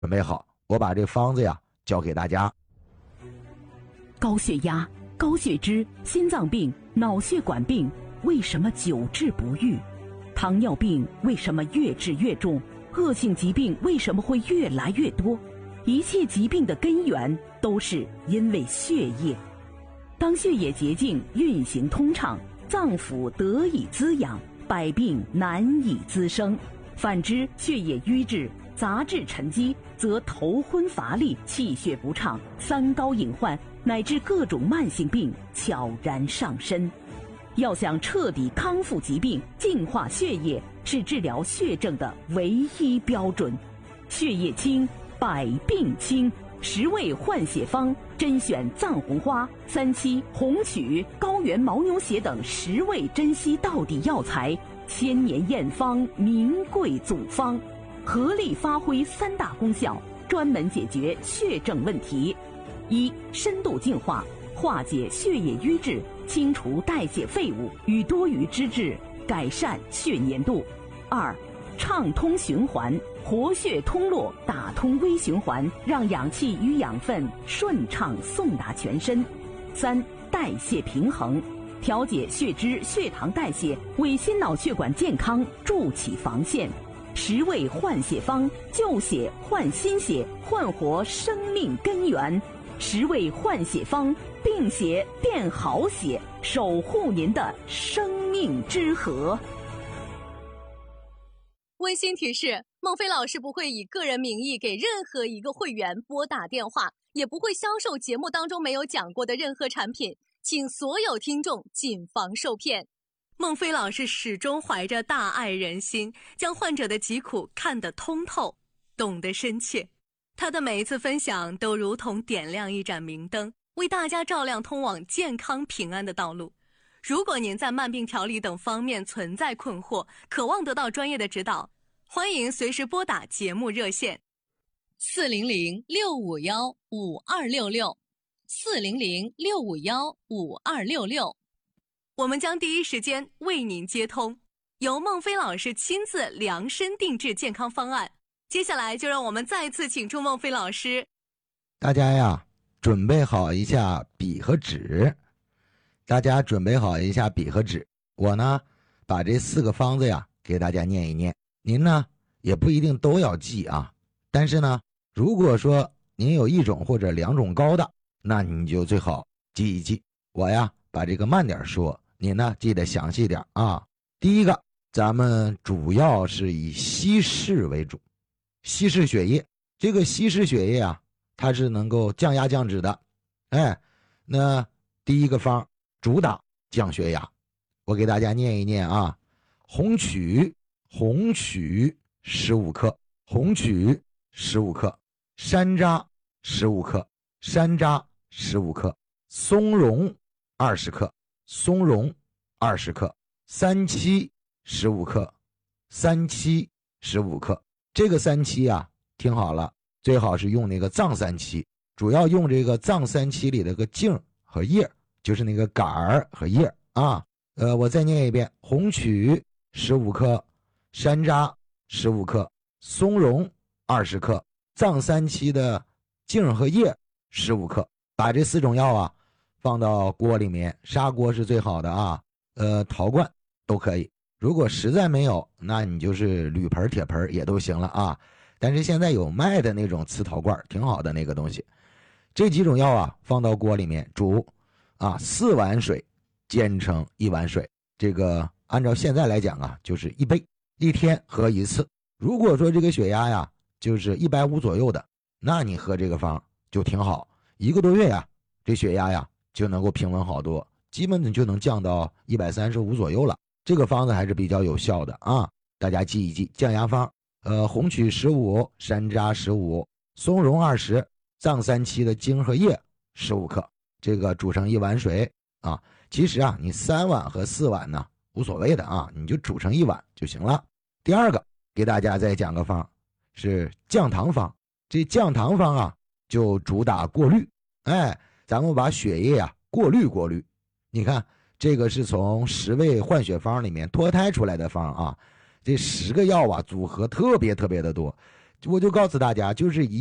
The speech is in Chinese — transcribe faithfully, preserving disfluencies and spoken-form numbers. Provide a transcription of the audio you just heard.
准备好，我把这方子呀教给大家。 高血压、高血脂、心脏病、脑血管病为什么久治不愈？糖尿病为什么越治越重？恶性疾病为什么会越来越多？一切疾病的根源都是因为血液。当血液洁净、运行通畅，脏腑得以滋养，百病难以滋生。反之，血液瘀滞、杂质沉积，则头昏乏力、气血不畅、三高隐患乃至各种慢性病悄然上身。要想彻底康复疾病、净化血液，是治疗血症的唯一标准。血液清，百病清。十味换血方甄选藏红花、三七、红曲、高原牦牛血等十味珍稀道地药材，千年验方，名贵祖方，合力发挥三大功效，专门解决血症问题：一、深度净化，化解血液瘀滞，清除代谢废物与多余脂质，改善血粘度；二、畅通循环，活血通络，打通微循环，让氧气与养分顺畅送达全身；三、代谢平衡，调节血脂、血糖代谢，为心脑血管健康筑起防线。十味换血方，救血换新血，焕活生命根源。十味换血方，病血变好血，守护您的生命之河。 温馨提示：孟非老师不会以个人名义给任何一个会员拨打电话，也不会销售节目当中没有讲过的任何产品，请所有听众谨防受骗。孟非老师始终怀着大爱人心，将患者的疾苦看得通透，懂得深切。他的每一次分享都如同点亮一盏明灯，为大家照亮通往健康平安的道路。如果您在慢病调理等方面存在困惑，渴望得到专业的指导，欢迎随时拨打节目热线四零零六五幺五二六六 四零零六五幺五二六六，我们将第一时间为您接通，由孟非老师亲自量身定制健康方案。接下来就让我们再次请出孟非老师。 大家呀，准备好一下笔和纸。大家准备好一下笔和纸，我呢把这四个方子呀给大家念一念。您呢也不一定都要记啊，但是呢，如果说您有一种或者两种高的，那你就最好记一记。我呀把这个慢点说，您呢记得详细点啊。第一个，咱们主要是以稀释为主，稀释血液。这个稀释血液啊，它是能够降压降脂的。哎，那第一个方主打降血压，我给大家念一念啊。红曲，红曲十五克，红曲十五克，山楂十五克，山楂十五克，松茸二十克，松茸二十克，三七十五克，三七十五克。这个三七啊，听好了，最好是用那个藏三七，主要用这个藏三七里的个茎和叶，就是那个杆儿和叶啊。呃，我再念一遍：红曲十五克，山楂十五克，松茸二十克，藏三七的茎和叶十五克。把这四种药啊放到锅里面，砂锅是最好的啊，呃，陶罐都可以。如果实在没有，那你就是铝盆、铁盆也都行了啊。但是现在有卖的那种瓷陶罐，挺好的那个东西。这几种药啊放到锅里面煮啊，四碗水煎成一碗水，这个按照现在来讲啊，就是一杯，一天喝一次。如果说这个血压呀就是一百五左右的，那你喝这个方就挺好，一个多月呀，这血压呀就能够平稳好多，基本就能降到一百三十五左右了。这个方子还是比较有效的啊，大家记一记。降压方，呃，红曲十五，山楂十五，松茸二十，藏三七的茎和叶十五克，这个煮成一碗水啊。其实啊，你三碗和四碗呢无所谓的啊，你就煮成一碗就行了。第二个，给大家再讲个方，是降糖方。这降糖方啊，就主打过滤。哎，咱们把血液啊过滤过滤。你看，这个是从十味换血方里面脱胎出来的方啊。这十个药啊组合特别特别的多， 我就告诉大家，就是一